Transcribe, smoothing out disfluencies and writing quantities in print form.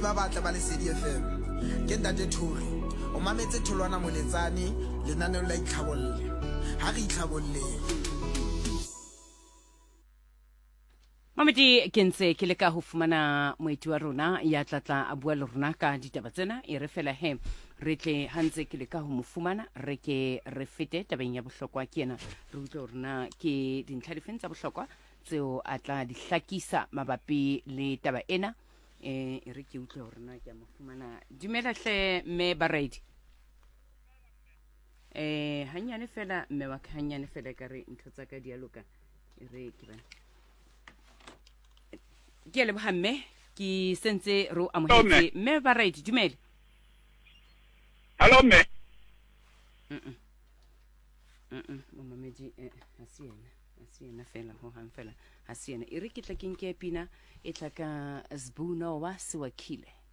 ba batla ba Lesedi FM ke Ntate Thuri o mametse Tholwana Moletsane lenaneo la itlhabolle ha re itlhabolle. Mamedi ke ntse ke leka ho fumana moeti wa rona ya tlatla a bua le rona ka ditaba tsena e re fela he re tle hantse ke leka ho mo fumana re ke re fete tabeng ya bohlokwa ke yena re utlwe rona ke dintlha dife tsa bohlokwa tseo a tla di hlakisa mabapi le taba ena e re ke utlwe rona ke a mo fumana. Dumela hle mme Baredi. Hanyane fela mme wa hanyane fela ka re ntho tsa ka dialoga e re ke ba ke le bohamme ki sentse ro amohetse mme Baredi. Dumela. Hello mme. Mamedi hasiena fela ho hang fela hasiena e re ke tla ke nke pina e tla ka Zbuno wa Siwakile.